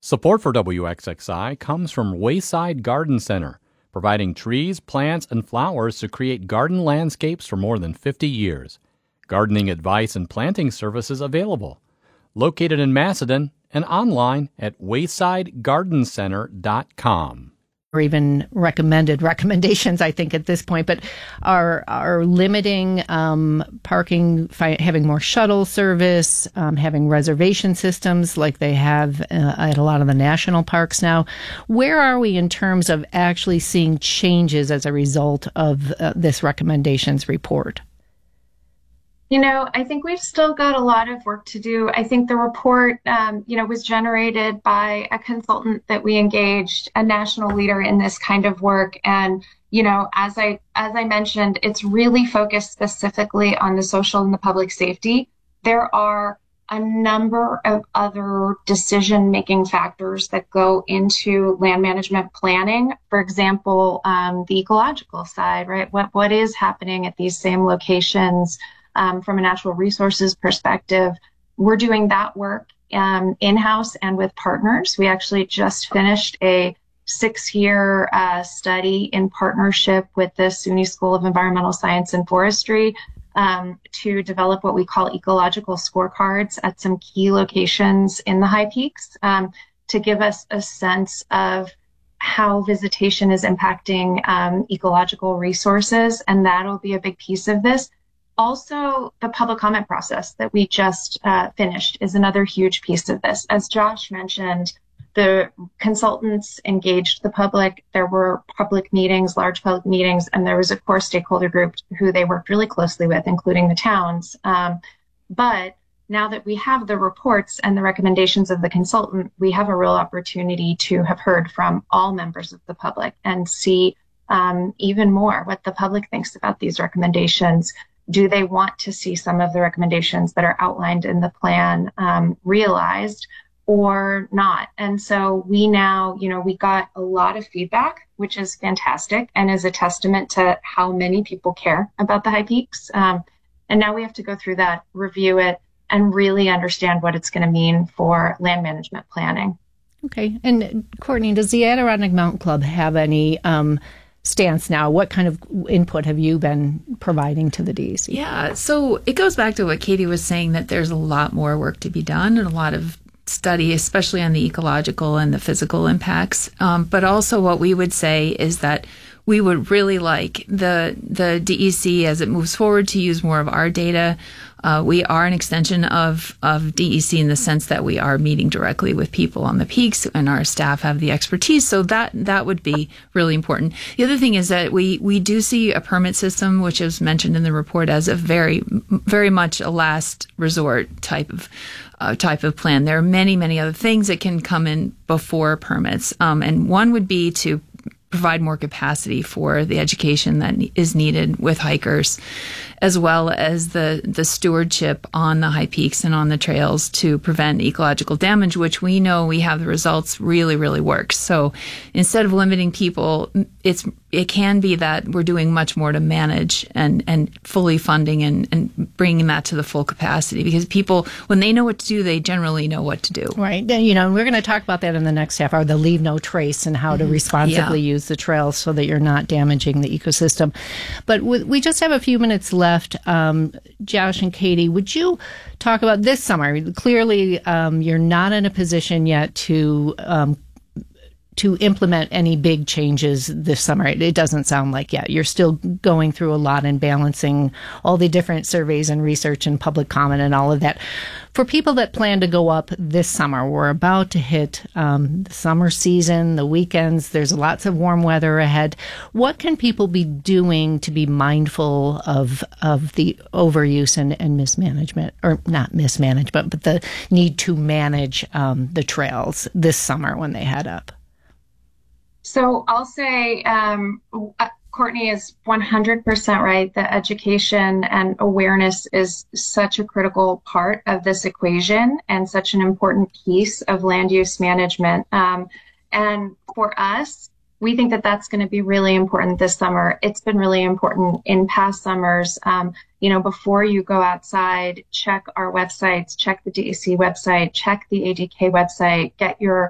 Support for WXXI comes from Wayside Garden Center, providing trees, plants, and flowers to create garden landscapes for more than 50 years. Gardening advice and planting services available. Located in Macedon and online at waysidegardencenter.com. Or even recommendations, I think, at this point, but are limiting parking, having more shuttle service, having reservation systems like they have at a lot of the national parks now. Where are we in terms of actually seeing changes as a result of this recommendations report? I think we've still got a lot of work to do. I think the report, was generated by a consultant that we engaged, a national leader in this kind of work. And, as I mentioned, it's really focused specifically on the social and the public safety. There are a number of other decision-making factors that go into land management planning. For example, the ecological side, right? What is happening at these same locations? From a natural resources perspective, we're doing that work in-house and with partners. We actually just finished a 6-year study in partnership with the SUNY School of Environmental Science and Forestry to develop what we call ecological scorecards at some key locations in the High Peaks to give us a sense of how visitation is impacting ecological resources, and that'll be a big piece of this. Also, the public comment process that we just finished is another huge piece of this. As Josh mentioned, the consultants engaged the public. There were public meetings, large public meetings, and there was a core stakeholder group who they worked really closely with, including the towns. But now that we have the reports and the recommendations of the consultant, we have a real opportunity to have heard from all members of the public and see even more what the public thinks about these recommendations. Do they want to see some of the recommendations that are outlined in the plan realized or not? And so we now, we got a lot of feedback, which is fantastic and is a testament to how many people care about the High Peaks. And now we have to go through that, review it, and really understand what it's going to mean for land management planning. Okay. And Courtney, does the Adirondack Mountain Club have any stance now? What kind of input have you been providing to the DEC? Yeah, so it goes back to what Katie was saying, that there's a lot more work to be done and a lot of study, especially on the ecological and the physical impacts. But also what we would say is that we would really like the DEC, as it moves forward, to use more of our data. We are an extension of DEC in the sense that we are meeting directly with people on the peaks, and our staff have the expertise. So that would be really important. The other thing is that we do see a permit system, which is mentioned in the report, as a very, very much a last resort type of plan. There are many, many other things that can come in before permits. And one would be to provide more capacity for the education that is needed with hikers, as well as the stewardship on the high peaks and on the trails to prevent ecological damage, which we know we have the results really, really works. So instead of limiting people, it can be that we're doing much more to manage and fully funding and bringing that to the full capacity, because people, when they know what to do, they generally know what to do. Right. And, we're going to talk about that in the next half hour, the leave no trace and how to responsibly use the trails so that you're not damaging the ecosystem. But we just have a few minutes left. Josh and Katie, would you talk about this summer? Clearly, you're not in a position yet to implement any big changes this summer. It doesn't sound like yet. You're still going through a lot and balancing all the different surveys and research and public comment and all of that. For people that plan to go up this summer, we're about to hit the summer season, the weekends. There's lots of warm weather ahead. What can people be doing to be mindful of the overuse and mismanagement, or not mismanagement, but the need to manage the trails this summer when they head up? So I'll say Courtney is 100% right. The education and awareness is such a critical part of this equation and such an important piece of land use management. And for us, we think that that's going to be really important this summer. It's been really important in past summers. Before you go outside, check our websites, check the DEC website, check the ADK website, get your